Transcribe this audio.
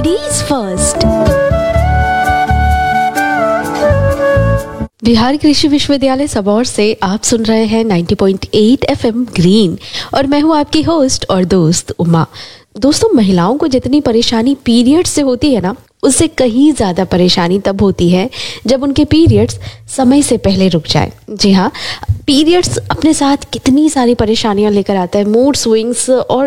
Ladies first. Bihar कृषि विश्वविद्यालय सबौर से आप सुन रहे हैं 90.8 FM ग्रीन और मैं हूं आपकी होस्ट और दोस्त उमा। दोस्तों, महिलाओं को जितनी परेशानी पीरियड्स से होती है ना, उससे कहीं ज़्यादा परेशानी तब होती है जब उनके पीरियड्स समय से पहले रुक जाए। जी हाँ, पीरियड्स अपने साथ कितनी सारी परेशानियां लेकर आता है, मूड स्विंग्स और